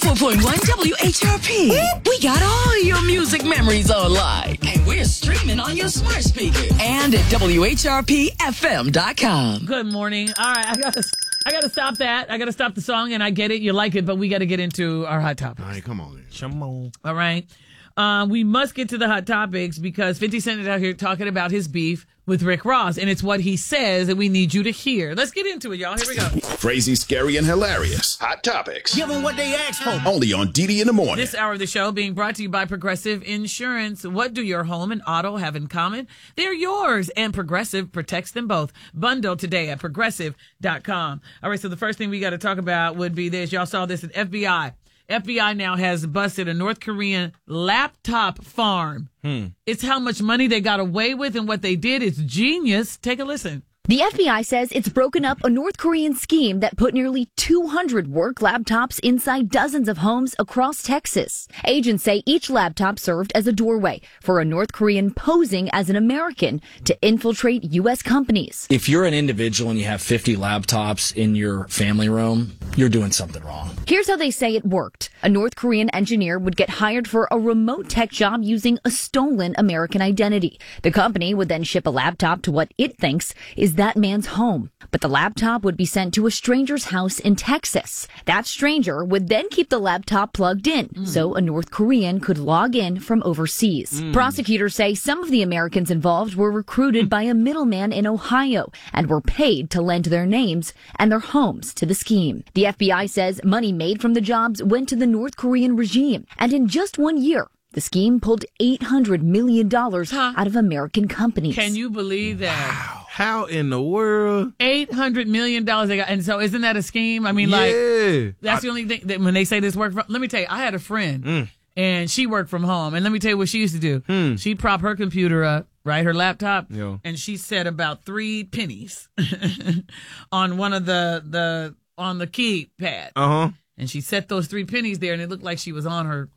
94.1 WHRP. We got all your music memories online. And we're streaming on your smart speaker. And at WHRPFM.com. Good morning. All right, I gotta stop that. I gotta stop the song, and I get it. You like it, but we gotta get into our hot topics. All right, come on. All right. We must get to the hot topics because 50 Cent is out here talking about his beef with Rick Ross, and it's what he says that we need you to hear. Let's get into it, y'all. Here we go. Crazy, scary, and hilarious. Hot topics. Give them what they asked for. Only on DD in the morning. This hour of the show being brought to you by Progressive Insurance. What do your home and auto have in common? They're yours, and Progressive protects them both. Bundle today at Progressive.com. All right, so the first thing we got to talk about would be this. Y'all saw this at FBI. FBI now has busted a North Korean laptop farm. It's how much money they got away with and what they did. It's genius. Take a listen. The FBI says it's broken up a North Korean scheme that put nearly 200 work laptops inside dozens of homes across Texas. Agents say each laptop served as a doorway for a North Korean posing as an American to infiltrate U.S. companies. If you're an individual and you have 50 laptops in your family room, you're doing something wrong. Here's how they say it worked. A North Korean engineer would get hired for a remote tech job using a stolen American identity. The company would then ship a laptop to what it thinks is that man's home. But the laptop would be sent to a stranger's house in Texas. That stranger would then keep the laptop plugged in so a North Korean could log in from overseas. Prosecutors say some of the Americans involved were recruited by a middleman in Ohio and were paid to lend their names and their homes to the scheme. The FBI says money made from the jobs went to the North Korean regime. And in just 1 year, the scheme pulled $800 million out of American companies. Can you believe that? Wow. How in the world? $800 million they got. And so isn't that a scheme? I mean, like, that's the only thing that when they say this work from, let me tell you, I had a friend and she worked from home. And let me tell you what she used to do. She'd prop her computer up, right, her laptop, and she set about 3 pennies on one of on the keypad. And she set those 3 pennies there, and it looked like she was on her.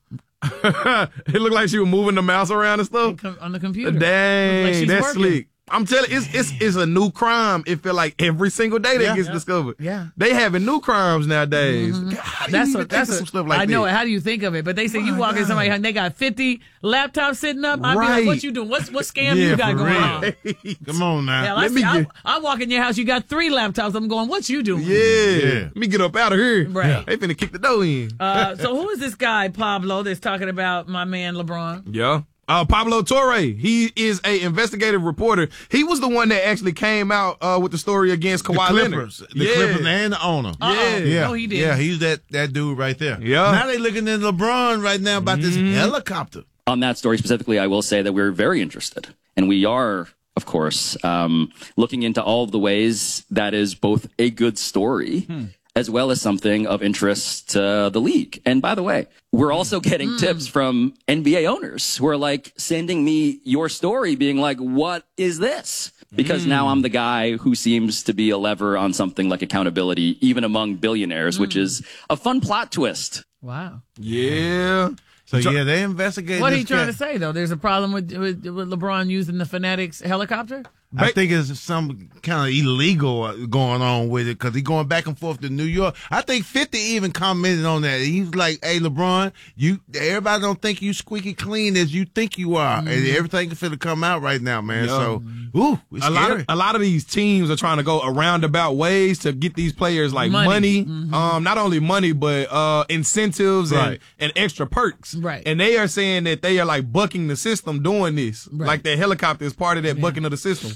It looked like she was moving the mouse around and stuff On the computer. Dang, like she's that's working. slick. I'm telling you, it's a new crime. It feel like every single day that gets discovered. Yeah. They having new crimes nowadays. God, That's some stuff like I know that. it. How do you think of it? But they say you walk in somebody and they got 50 laptops sitting up. I'd be like, what you doing? What scam you got going on? Come on now. Hell, I walk in your house, you got 3 laptops. I'm going, what you doing? Yeah. Let me get up out of here. Right. They finna kick the door in. So who is this guy, Pablo, that's talking about my man LeBron? Yeah. Pablo Torre, he is a investigative reporter. He was the one that actually came out with the story against Kawhi Leonard. The Clippers and the owner. Yeah. No, he did. Yeah, he's that dude right there. Yeah. Now they looking at LeBron right now about this helicopter. On that story specifically, I will say that we're very interested. And we are, of course, looking into all of the ways that is both a good story as well as something of interest to the league. And by the way, we're also getting tips from NBA owners who are like sending me your story being like, what is this? Because now I'm the guy who seems to be a lever on something like accountability, even among billionaires, which is a fun plot twist. Wow. Yeah. So yeah, they investigated. What are you trying to say, though? There's a problem with LeBron using the Fanatics helicopter? I think it's some kind of illegal going on with it because he's going back and forth to New York. I think 50 even commented on that. He's like, "Hey, LeBron, everybody don't think you squeaky clean as you think you are, and everything is finna come out right now, man." So, it's scary. A lot of these teams are trying to go around about ways to get these players like money. Not only money, but incentives and extra perks. Right. And they are saying that they are like bucking the system doing this. Right. Like that helicopter is part of that bucking of the system.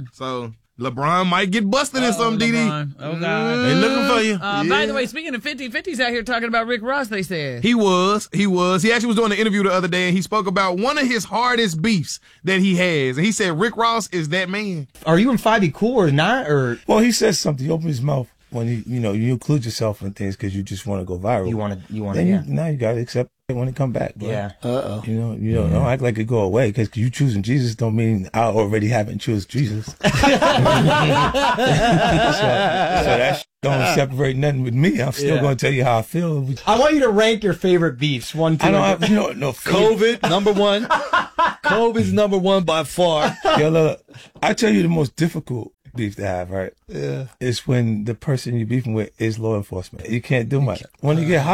So LeBron might get busted in something, DD. Oh, God. They looking for you. By the way, speaking of 50, 50's out here talking about Rick Ross, they said. He was. He actually was doing an interview the other day, and he spoke about one of his hardest beefs that he has. And he said Rick Ross is that man. Are you and Fivey cool or not? Or Well, he says something. He opens his mouth when you include yourself in things because you just want to go viral. You want to. Then now you got to accept it when it come back, bro. Yeah. Don't act like it go away because you choosing Jesus don't mean I already haven't choose Jesus. so that don't separate nothing with me. I'm still going to tell you how I feel. I want you to rank your favorite beefs. 1, 2. I don't have no COVID number 1. COVID's number 1 by far. Yo, look, I tell you the most difficult beef to have, right? Yeah. It's when the person you're beefing with is law enforcement. You can't do much. When you get hot,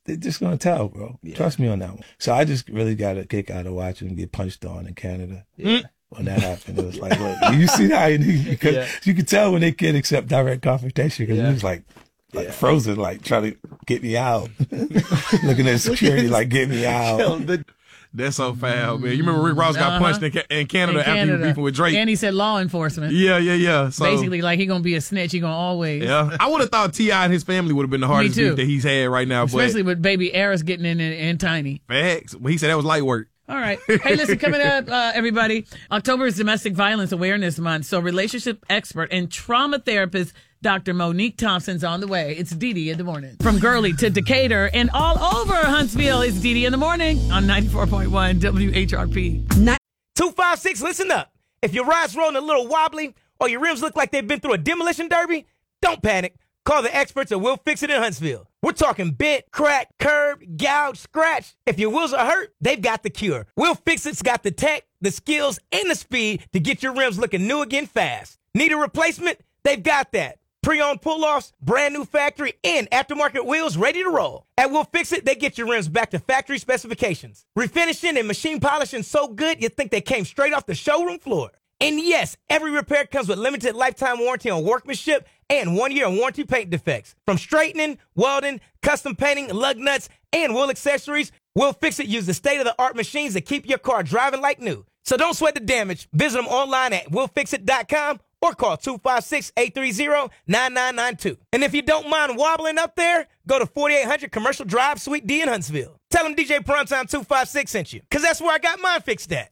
they're just gonna tell, bro. Yeah. Trust me on that one. So I just really got a kick out of watching him get punched on in Canada. Yeah. When that happened, it was like, look, you see how because you could tell when they can't accept direct confrontation because he was like frozen, like trying to get me out. Looking at security, like get me out. That's so foul, man. You remember Rick Ross got punched in Canada after he was beefing with Drake? And he said law enforcement. Yeah. So, basically, like he gonna be a snitch. He gonna always. Yeah. I would have thought T.I. and his family would have been the hardest beef that he's had right now. Especially with Baby Eris getting in and Tiny. Facts. Well, he said that was light work. All right. Hey, listen, coming up, everybody. October is Domestic Violence Awareness Month. So relationship expert and trauma therapist Dr. Monique Thompson's on the way. It's DD in the morning. From Gurley to Decatur and all over Huntsville, it's DD in the morning on 94.1 WHRP. 256, listen up. If your ride's rolling a little wobbly or your rims look like they've been through a demolition derby, don't panic. Call the experts at Will Fix It in Huntsville. We're talking bent, crack, curb, gouge, scratch. If your wheels are hurt, they've got the cure. Will Fix It's got the tech, the skills, and the speed to get your rims looking new again fast. Need a replacement? They've got that. Pre-owned pull-offs, brand new factory, and aftermarket wheels ready to roll. At Will Fix It, they get your rims back to factory specifications. Refinishing and machine polishing so good you think they came straight off the showroom floor. And yes, every repair comes with limited lifetime warranty on workmanship and 1 year warranty paint defects. From straightening, welding, custom painting, lug nuts, and wheel accessories, Will Fix It use the state-of-the-art machines that keep your car driving like new. So don't sweat the damage. Visit them online at willfixit.com or call 256-830-9992. And if you don't mind wobbling up there, go to 4800 Commercial Drive, Suite D in Huntsville. Tell them DJ Primetime 256 sent you, because that's where I got mine fixed at.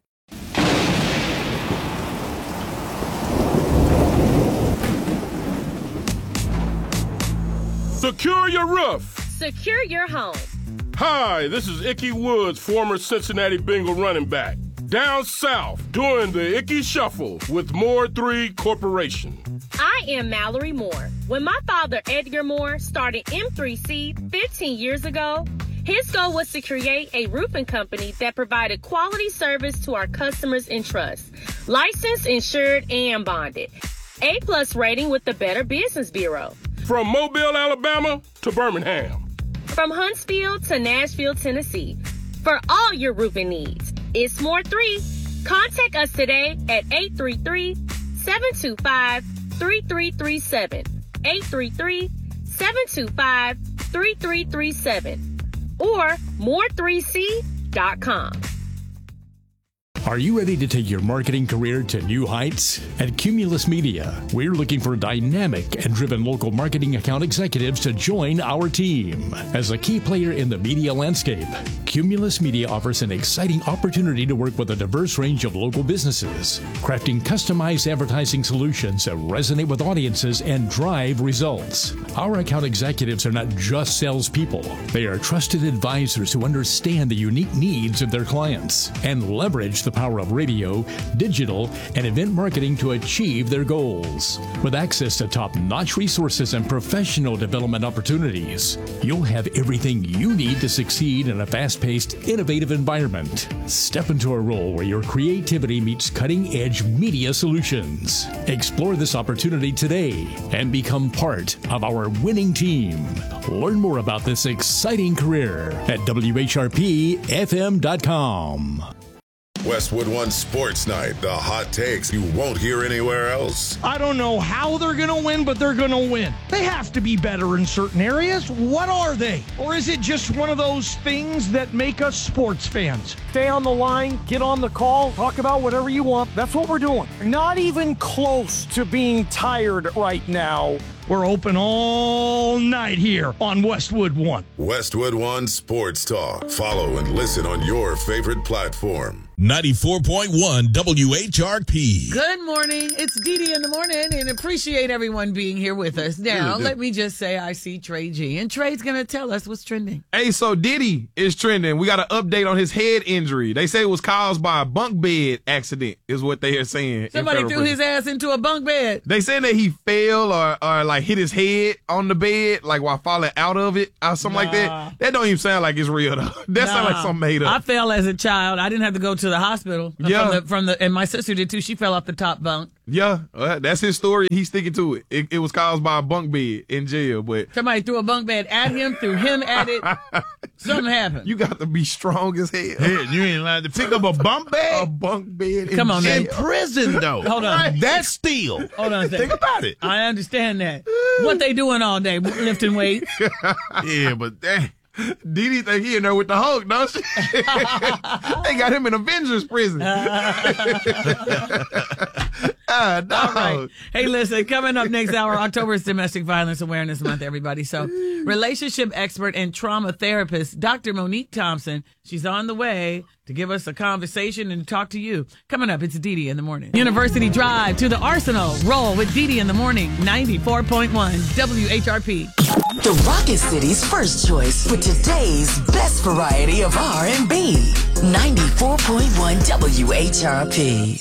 Secure your roof. Secure your home. Hi, this is Ickey Woods, former Cincinnati Bengal running back. Down south, doing the Ickey Shuffle with Moore 3 Corporation. I am Mallory Moore. When my father, Edgar Moore, started M3C 15 years ago, his goal was to create a roofing company that provided quality service to our customers in trust. Licensed, insured, and bonded. A+ rating with the Better Business Bureau. From Mobile, Alabama to Birmingham. From Huntsville to Nashville, Tennessee. For all your roofing needs. It's Moore 3. Contact us today at 833-725-3337. 833-725-3337. Or more3c.com. Are you ready to take your marketing career to new heights? At Cumulus Media, we're looking for dynamic and driven local marketing account executives to join our team. As a key player in the media landscape, Cumulus Media offers an exciting opportunity to work with a diverse range of local businesses, crafting customized advertising solutions that resonate with audiences and drive results. Our account executives are not just salespeople. They are trusted advisors who understand the unique needs of their clients and leverage the power of radio, digital, and event marketing to achieve their goals. With access to top-notch resources and professional development opportunities, you'll have everything you need to succeed in a fast-paced, innovative environment. Step into a role where your creativity meets cutting-edge media solutions. Explore this opportunity today and become part of our winning team. Learn more about this exciting career at WHRPFM.com. Westwood One Sports Night, the hot takes you won't hear anywhere else. I don't know how they're going to win, but they're going to win. They have to be better in certain areas. What are they? Or is it just one of those things that make us sports fans? Stay on the line, get on the call, talk about whatever you want. That's what we're doing. Not even close to being tired right now. We're open all night here on Westwood One. Westwood One Sports Talk. Follow and listen on your favorite platform. 94.1 WHRP. Good morning. It's Dee in the morning, and appreciate everyone being here with us. Now, let me just say I see Trey G, and Trey's going to tell us what's trending. Hey, so Diddy is trending. We got an update on his head injury. They say it was caused by a bunk bed accident, is what they are saying. Somebody threw his ass into a bunk bed. They saying that he fell or like hit his head on the bed, like while falling out of it or something like that. That don't even sound like it's real though. That sounds like something made up. I fell as a child. I didn't have to go to the hospital. Yeah. And my sister did too. She fell off the top bunk. Yeah, that's his story. He's sticking to it. It was caused by a bunk bed in jail, but somebody threw a bunk bed at him, threw him at it. Something happened. You got to be strong as hell. You ain't allowed to pick up a bunk bed? A bunk bed Come on, in man. prison, though. Hold on. That's steal. Hold on a second. Think about it. I understand that. What they doing all day? Lifting weights? Yeah, but dang. Didi think he in there with the Hulk, don't she? They got him in Avengers prison. All right. Hey, listen, coming up next hour, October is Domestic Violence Awareness Month, everybody. So, relationship expert and trauma therapist, Dr. Monique Thompson, she's on the way to give us a conversation and talk to you. Coming up, it's Didi in the Morning. University Drive to the Arsenal. Roll with Didi in the Morning, 94.1 WHRP. The Rocket City's first choice for today's best variety of R&B. 94.1 WHRP.